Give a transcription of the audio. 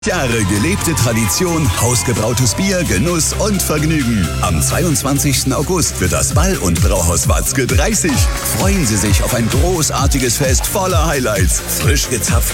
Jahre gelebte Tradition, hausgebrautes Bier, Genuss und Vergnügen. Am 22. August wird das Ball- und Brauhaus Watzke 30. Freuen Sie sich auf ein großartiges Fest voller Highlights. Frisch gezapft